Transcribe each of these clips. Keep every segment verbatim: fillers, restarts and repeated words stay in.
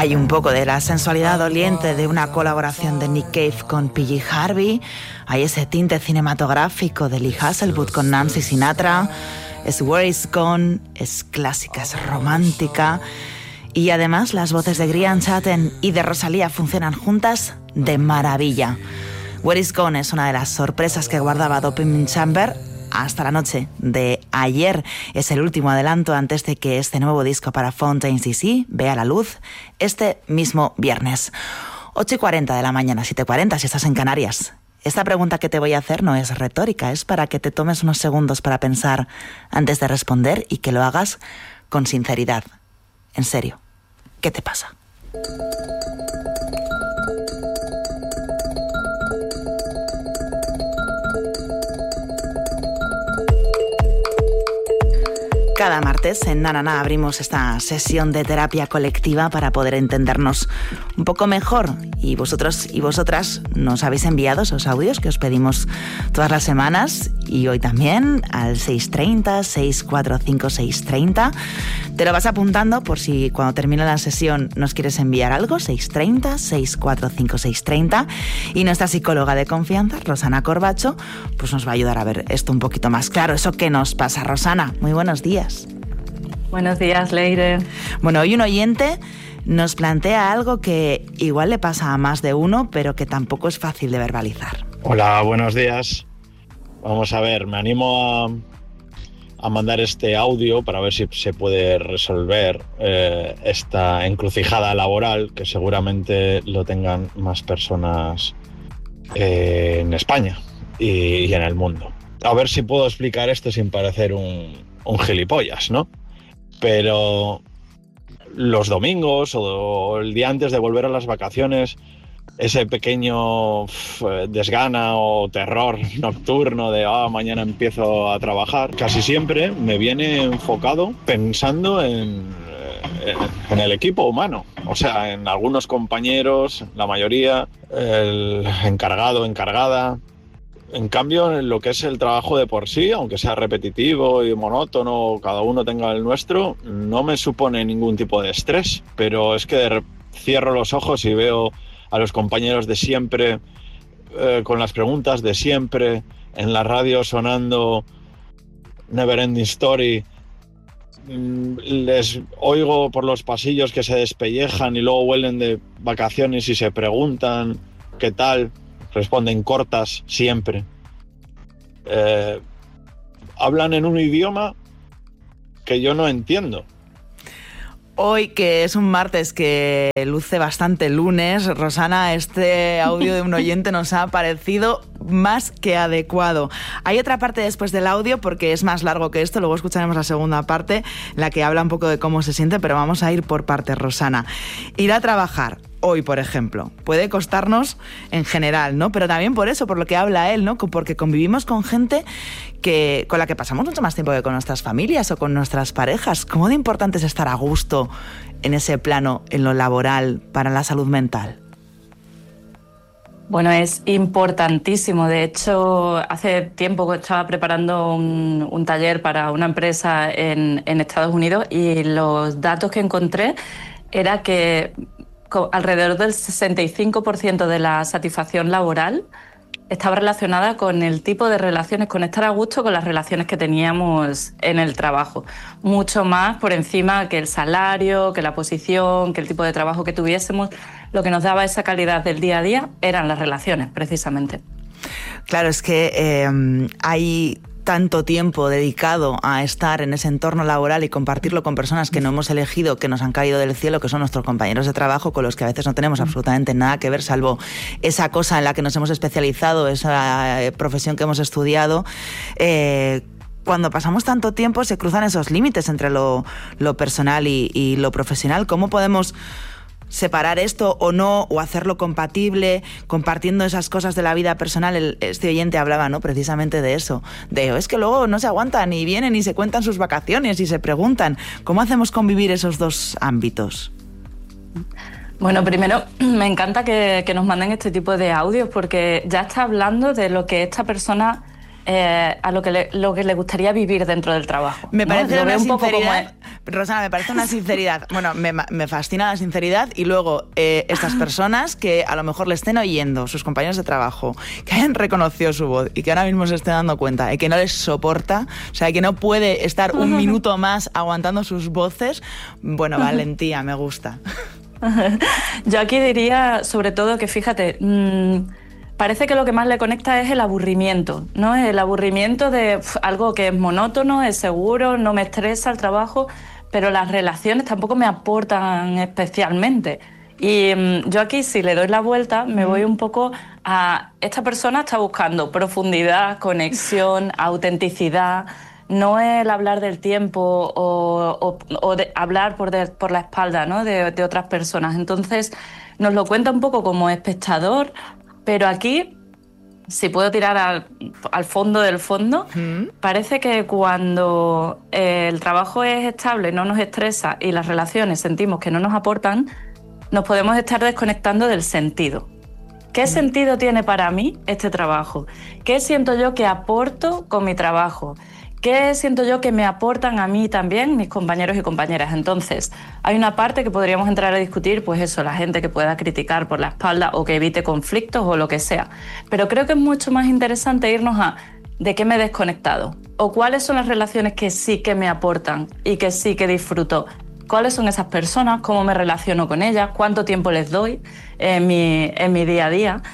Hay un poco de la sensualidad doliente de una colaboración de Nick Cave con P J Harvey. Hay ese tinte cinematográfico de Lee Hasselwood con Nancy Sinatra. Es Where Is Gone, es clásica, es romántica. Y además las voces de Grian Chatten y de Rosalía funcionan juntas de maravilla. Where Is Gone es una de las sorpresas que guardaba Dopamine Chamber hasta la noche de ayer. Es el último adelanto antes de que este nuevo disco para Fountains D C vea la luz este mismo viernes. ocho y cuarenta de la mañana, siete y cuarenta si estás en Canarias. Esta pregunta que te voy a hacer no es retórica, es para que te tomes unos segundos para pensar antes de responder y que lo hagas con sinceridad. En serio, ¿qué te pasa? Cada martes en Na Na Na abrimos esta sesión de terapia colectiva para poder entendernos un poco mejor. Y vosotros y vosotras nos habéis enviado esos audios que os pedimos todas las semanas y hoy también al seis treinta, seis cuatro cinco, seis treinta. Te lo vas apuntando por si cuando termine la sesión nos quieres enviar algo, seis treinta, seis cuatro cinco, seis treinta. Y nuestra psicóloga de confianza, Rosana Corbacho, pues nos va a ayudar a ver esto un poquito más claro. ¿Eso qué nos pasa, Rosana? Muy buenos días. Buenos días, Leire. Bueno, hoy un oyente nos plantea algo que igual le pasa a más de uno, pero que tampoco es fácil de verbalizar. Hola, buenos días. Vamos a ver, me animo a, a mandar este audio para ver si se puede resolver eh, esta encrucijada laboral, que seguramente lo tengan más personas eh, en España y, y en el mundo. A ver si puedo explicar esto sin parecer un, un gilipollas, ¿no? Pero los domingos o el día antes de volver a las vacaciones, ese pequeño desgana o terror nocturno de ah, mañana empiezo a trabajar, casi siempre me viene enfocado pensando en, en el equipo humano. O sea, en algunos compañeros, la mayoría, el encargado, encargada. En cambio, en lo que es el trabajo de por sí, aunque sea repetitivo y monótono, cada uno tenga el nuestro, no me supone ningún tipo de estrés. Pero es que cierro los ojos y veo a los compañeros de siempre, eh, con las preguntas de siempre, en la radio sonando Never Ending Story. Les oigo por los pasillos que se despellejan y luego vuelven de vacaciones y se preguntan qué tal. Responden cortas siempre. Eh, hablan en un idioma que yo no entiendo. Hoy, que es un martes que luce bastante lunes, Rosana, este audio de un oyente nos ha parecido más que adecuado. Hay otra parte después del audio, porque es más largo que esto, luego escucharemos la segunda parte, la que habla un poco de cómo se siente, pero vamos a ir por partes, Rosana. Ir a trabajar hoy, por ejemplo, puede costarnos en general, ¿no? Pero también por eso, por lo que habla él, ¿no? Porque convivimos con gente que, con la que pasamos mucho más tiempo que con nuestras familias o con nuestras parejas. ¿Cómo de importante es estar a gusto en ese plano, en lo laboral, para la salud mental? Bueno, es importantísimo. De hecho, hace tiempo que estaba preparando un, un taller para una empresa en, en Estados Unidos y los datos que encontré era que alrededor del sesenta y cinco por ciento de la satisfacción laboral estaba relacionada con el tipo de relaciones, con estar a gusto con las relaciones que teníamos en el trabajo. Mucho más por encima que el salario, que la posición, que el tipo de trabajo que tuviésemos. Lo que nos daba esa calidad del día a día eran las relaciones, precisamente. Claro, es que eh, hay tanto tiempo dedicado a estar en ese entorno laboral y compartirlo con personas que no hemos elegido, que nos han caído del cielo, que son nuestros compañeros de trabajo, con los que a veces no tenemos absolutamente nada que ver, salvo esa cosa en la que nos hemos especializado, esa profesión que hemos estudiado. Eh, Cuando pasamos tanto tiempo se cruzan esos límites entre lo, lo personal y, y lo profesional. ¿Cómo podemos separar esto o no, o hacerlo compatible, compartiendo esas cosas de la vida personal? El, este oyente hablaba, ¿no?, precisamente de eso, de es que luego no se aguantan y vienen y se cuentan sus vacaciones y se preguntan. ¿Cómo hacemos convivir esos dos ámbitos? Bueno, primero me encanta que, que nos manden este tipo de audios porque ya está hablando de lo que esta persona eh, a lo que, le, lo que le gustaría vivir dentro del trabajo. Me parece ¿no? una un poco sinceridad, Rosana, me parece una sinceridad, bueno, me, me fascina la sinceridad y luego eh, estas personas que a lo mejor le estén oyendo, sus compañeros de trabajo, que hayan reconocido su voz y que ahora mismo se estén dando cuenta de que no les soporta, o sea, que no puede estar un minuto más aguantando sus voces, bueno, valentía, me gusta. Yo aquí diría sobre todo que fíjate, mmm, parece que lo que más le conecta es el aburrimiento, ¿no? El aburrimiento de pf, algo que es monótono, es seguro, no me estresa el trabajo, pero las relaciones tampoco me aportan especialmente. Y mmm, yo aquí, si le doy la vuelta, me voy un poco a... Esta persona está buscando profundidad, conexión, autenticidad. No el hablar del tiempo o, o, o de hablar por, de, por la espalda, ¿no? de, de otras personas. Entonces, nos lo cuenta un poco como espectador, pero aquí, si puedo tirar al, al fondo del fondo, ¿Mm? Parece que cuando el trabajo es estable, no nos estresa y las relaciones sentimos que no nos aportan, nos podemos estar desconectando del sentido. ¿Qué sentido tiene para mí este trabajo? ¿Qué siento yo que aporto con mi trabajo? ¿Qué siento yo que me aportan a mí también mis compañeros y compañeras? Entonces, hay una parte que podríamos entrar a discutir, pues eso, la gente que pueda criticar por la espalda o que evite conflictos o lo que sea. Pero creo que es mucho más interesante irnos a de qué me he desconectado o cuáles son las relaciones que sí que me aportan y que sí que disfruto. ¿Cuáles son esas personas? ¿Cómo me relaciono con ellas? ¿Cuánto tiempo les doy en mi, en mi día a día?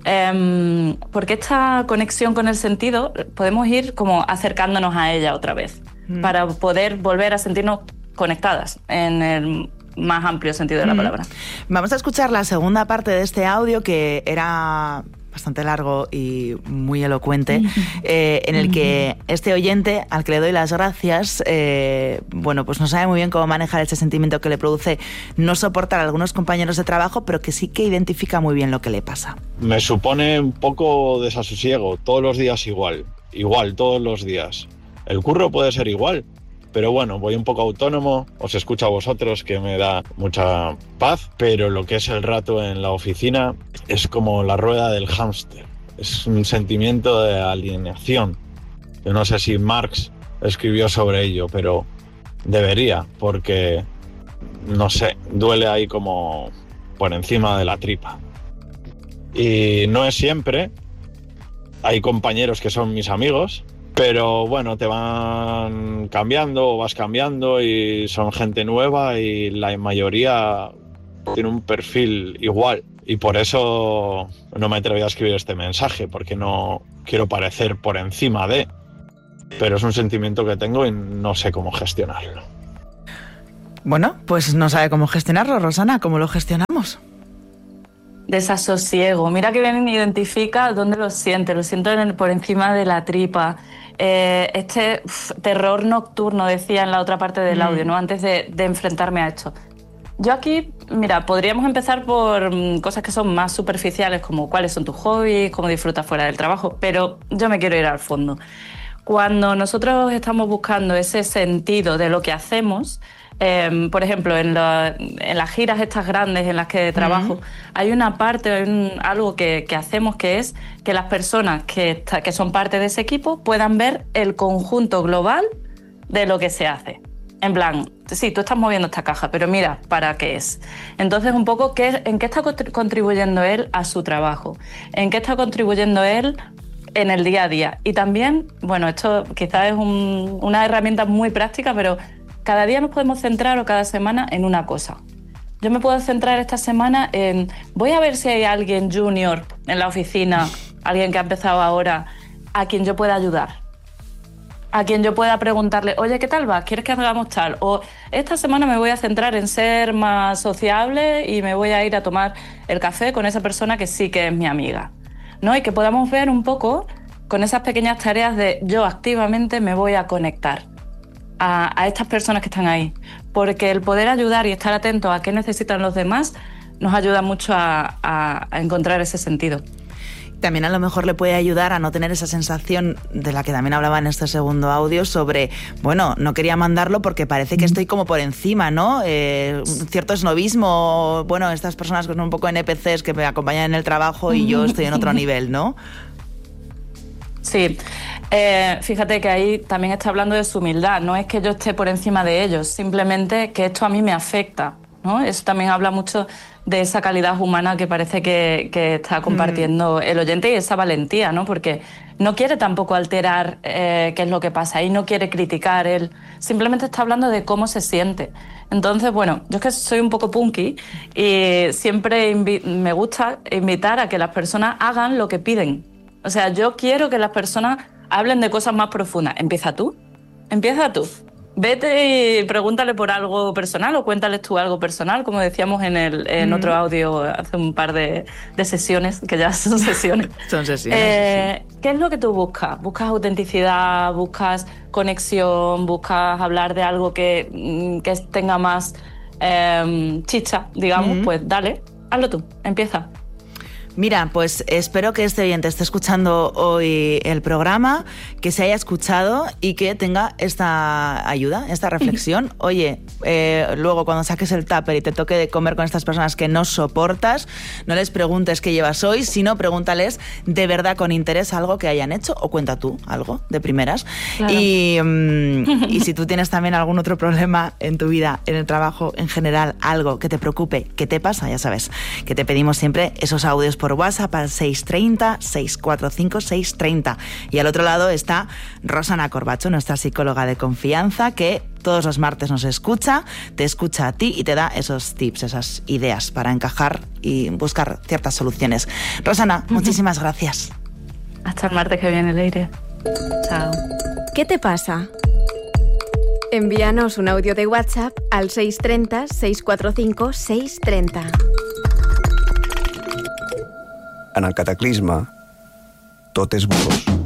Um, porque esta conexión con el sentido podemos ir como acercándonos a ella otra vez mm. para poder volver a sentirnos conectadas en el más amplio sentido de la mm. palabra. Vamos a escuchar la segunda parte de este audio que era bastante largo y muy elocuente, eh, en el que este oyente, al que le doy las gracias, eh, bueno, pues no sabe muy bien cómo manejar ese sentimiento que le produce no soportar a algunos compañeros de trabajo, pero que sí que identifica muy bien lo que le pasa. Me supone un poco desasosiego, todos los días igual, igual, todos los días. El curro puede ser igual, pero bueno, voy un poco autónomo, os escucho a vosotros, que me da mucha paz, pero lo que es el rato en la oficina es como la rueda del hámster. Es un sentimiento de alienación. Yo no sé si Marx escribió sobre ello, pero debería, porque, no sé, duele ahí como por encima de la tripa. Y no es siempre. Hay compañeros que son mis amigos, pero bueno, te van cambiando o vas cambiando y son gente nueva y la mayoría tiene un perfil igual. Y por eso no me atreví a escribir este mensaje, porque no quiero parecer por encima de... Pero es un sentimiento que tengo y no sé cómo gestionarlo. Bueno, pues no sabe cómo gestionarlo, Rosana. ¿Cómo lo gestionamos? Desasosiego. Mira que bien identifica dónde lo siente. Lo siento en el, por encima de la tripa. Eh, este uf, terror nocturno, decía en la otra parte del audio, ¿no? Antes de, de enfrentarme a esto. Yo aquí, mira, podríamos empezar por um, cosas que son más superficiales, como cuáles son tus hobbies, cómo disfrutas fuera del trabajo, pero yo me quiero ir al fondo. Cuando nosotros estamos buscando ese sentido de lo que hacemos, eh, por ejemplo, en, la, en las giras estas grandes en las que trabajo, uh-huh. hay una parte, hay un, algo que, que hacemos que es que las personas que, que son parte de ese equipo puedan ver el conjunto global de lo que se hace. En plan, sí, tú estás moviendo esta caja, pero mira, ¿para qué es? Entonces, un poco, ¿qué, ¿en qué está contribuyendo él a su trabajo? ¿En qué está contribuyendo él en el día a día? Y también, bueno, esto quizás es un, una herramienta muy práctica, pero cada día nos podemos centrar o cada semana en una cosa. Yo me puedo centrar esta semana en, voy a ver si hay alguien junior en la oficina, alguien que ha empezado ahora, a quien yo pueda ayudar. A quien yo pueda preguntarle, oye, ¿qué tal vas? ¿Quieres que hagamos tal? O esta semana me voy a centrar en ser más sociable y me voy a ir a tomar el café con esa persona que sí que es mi amiga, ¿no? Y que podamos ver un poco con esas pequeñas tareas de yo activamente me voy a conectar a, a estas personas que están ahí. Porque el poder ayudar y estar atento a qué necesitan los demás nos ayuda mucho a, a, a encontrar ese sentido. También a lo mejor le puede ayudar a no tener esa sensación de la que también hablaba en este segundo audio sobre, bueno, no quería mandarlo porque parece que estoy como por encima, ¿no? Eh, cierto esnovismo, bueno, estas personas que son un poco N P Cs que me acompañan en el trabajo y yo estoy en otro nivel, ¿no? Sí, eh, fíjate que ahí también está hablando de su humildad. No es que yo esté por encima de ellos, simplemente que esto a mí me afecta, ¿no? Eso también habla mucho de esa calidad humana que parece que, que está compartiendo mm. el oyente, y esa valentía, ¿no? Porque no quiere tampoco alterar eh, qué es lo que pasa y no quiere criticar, él simplemente está hablando de cómo se siente. Entonces, bueno, yo es que soy un poco punky y siempre me gusta invitar a que las personas hagan lo que piden. O sea, yo quiero que las personas hablen de cosas más profundas. Empieza tú, empieza tú. Vete y pregúntale por algo personal o cuéntales tú algo personal, como decíamos en, el, en mm. otro audio hace un par de, de sesiones, que ya son sesiones. Son sesiones. Eh, sí. ¿Qué es lo que tú buscas? ¿Buscas autenticidad? ¿Buscas conexión? ¿Buscas hablar de algo que, que tenga más eh, chicha, digamos? Mm. Pues dale, hazlo tú, empieza. Mira, pues espero que este oyente esté escuchando hoy el programa, que se haya escuchado y que tenga esta ayuda, esta reflexión. Oye, eh, luego cuando saques el tupper y te toque de comer con estas personas que no soportas, no les preguntes qué llevas hoy, sino pregúntales de verdad con interés algo que hayan hecho, o cuenta tú algo de primeras. Claro. Y, um, y si tú tienes también algún otro problema en tu vida, en el trabajo, en general, algo que te preocupe, que te pasa, ya sabes, que te pedimos siempre esos audios por por WhatsApp al seis tres cero, seis cuatro cinco, seis tres cero. Y al otro lado está Rosana Corbacho, nuestra psicóloga de confianza, que todos los martes nos escucha, te escucha a ti y te da esos tips, esas ideas para encajar y buscar ciertas soluciones. Rosana, uh-huh. muchísimas gracias. Hasta el martes que viene, Leire. Chao. ¿Qué te pasa? Envíanos un audio de WhatsApp al seis tres cero, seis cuatro cinco, seis tres cero. En el cataclisme, tot és borrós.